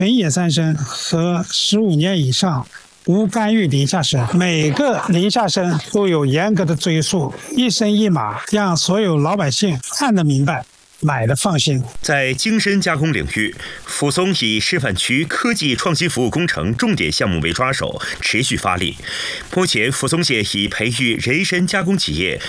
本野三生和15年以上无干预林下生，每个林下生都有严格的追溯，一生一码，让所有老百姓看得明白，买的放心。 在精深加工领域，扶松以示范区科技创新服务工程重点项目为抓手，持续发力。目前，扶松县已培育人参加工企业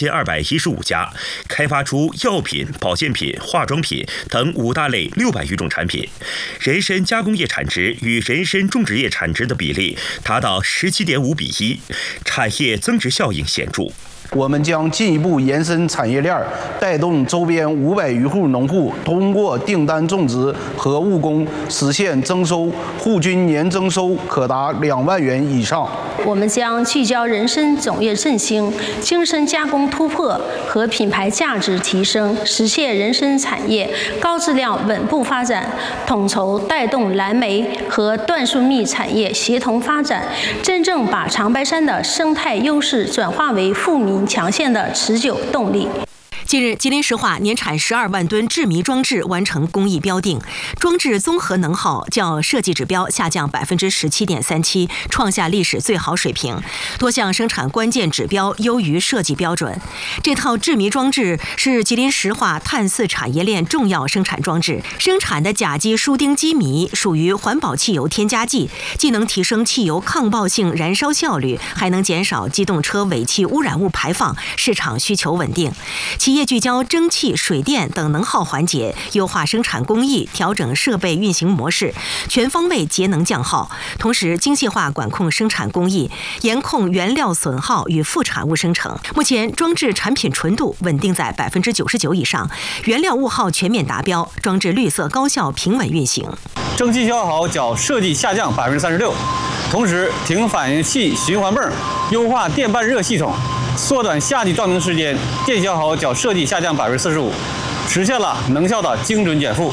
3215家，开发出药品、保健品、化妆品等5大类600余种产品。人参加工业产值与人参种植业产值的比例达到17.5比1，产业增值效应显著。 我们将进一步延伸产业链，带动周边500余户农户通过订单种植和务工实现增收，户均年增收可达2万元以上。 我们将聚焦人参种业振兴、精深加工突破和品牌价值提升，实现人参产业高质量稳步发展，统筹带动蓝莓和椴树蜜产业协同发展，真正把长白山的生态优势转化为富民强县的持久动力。 近日，吉林石化年产12万吨制醚装置完成工艺标定，装置综合能耗较设计指标下降17.37%，创下历史最好水平，多项生产关键指标优于设计标准。这套制醚装置是吉林石化碳4产业链重要生产装置，生产的甲基舒丁基醚属于环保汽油添加剂，既能提升汽油抗爆性燃烧效率，还能减少机动车尾气污染物排放，市场需求稳定。企业聚焦蒸汽、水电等能耗环节，优化生产工艺，调整设备运行模式，全方位节能降耗。同时，精细化管控生产工艺，严控原料损耗与副产物生成。目前，装置产品纯度稳定在99%以上，原料物耗全面达标，装置绿色高效平稳运行。 蒸汽消耗较设计下降36%，同时停反应器循环泵优化电半热系统，缩短夏季照明时间，电消耗较设计下降45%，实现了能效的精准减负。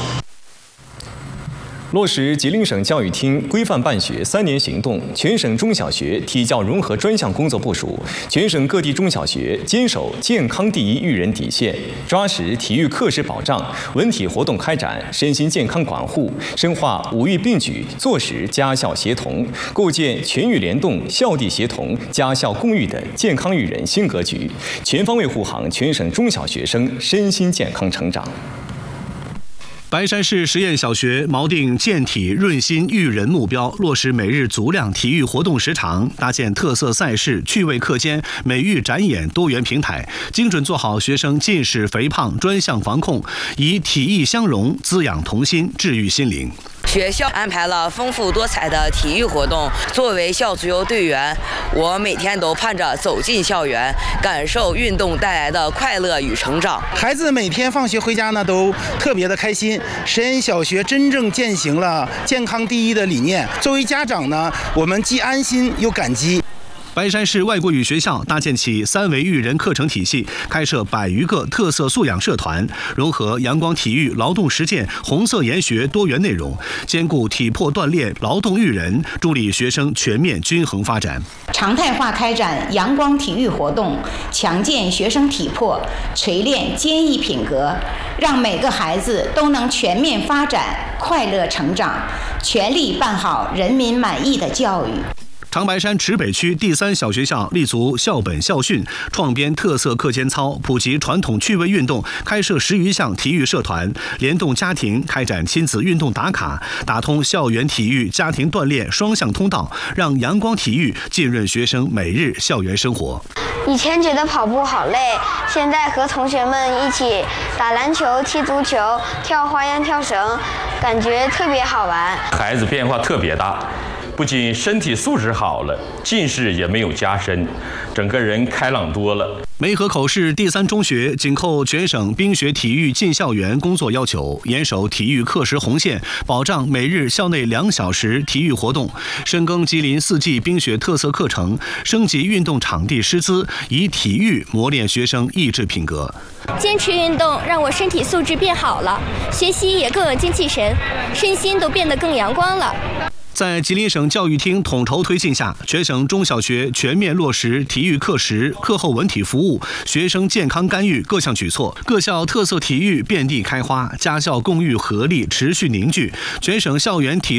落实吉林省教育厅规范办学3年行动，全省中小学体教融合专项工作部署，全省各地中小学坚守健康第一育人底线，抓实体育课时保障、文体活动开展、身心健康管护，深化五育并举，做实家校协同，构建全育联动、校地协同、家校共育的健康育人新格局，全方位护航全省中小学生身心健康成长。 白山市实验小学锚定健体润心育人目标，落实每日足量体育活动时长，搭建特色赛事、趣味课间、美育展演多元平台，精准做好学生近视、肥胖专项防控，以体艺相融，滋养童心，治愈心灵。 学校安排了丰富多彩的体育活动，作为校足球队员，我每天都盼着走进校园，感受运动带来的快乐与成长。 孩子每天放学回家呢，都特别的开心。实验小学真正践行了健康第一的理念。作为家长呢，我们既安心又感激。 白山市外国语学校搭建起3维育人课程体系，开设100余个特色素养社团，融合阳光体育、劳动实践、红色研学多元内容，兼顾体魄锻炼、劳动育人，助力学生全面均衡发展。 常态化开展阳光体育活动，强健学生体魄，锤炼坚毅品格，让每个孩子都能全面发展、快乐成长，全力办好人民满意的教育。 长白山池北区第3小学校立足校本校训，创编特色课间操，普及传统趣味运动，开设10余项体育社团，联动家庭开展亲子运动打卡，打通校园体育、家庭锻炼双向通道，让阳光体育浸润学生每日校园生活。 以前觉得跑步好累，现在和同学们一起打篮球、踢足球、跳花样跳绳，感觉特别好玩。 孩子变化特别大，不仅身体素质好了，近视也没有加深，整个人开朗多了。 梅河口市第3中学紧扣全省冰雪体育进校园工作要求，严守体育课时红线，保障每日校内2小时体育活动，深耕吉林4季冰雪特色课程，升级运动场地师资，以体育磨练学生意志品格。 坚持运动让我身体素质变好了，学习也更有精气神，身心都变得更阳光了。 在吉林省教育厅统筹推进下，全省中小学全面落实体育课时、课后文体服务、学生健康干预各项举措，各校特色体育遍地开花，家校共育合力持续凝聚，全省校园体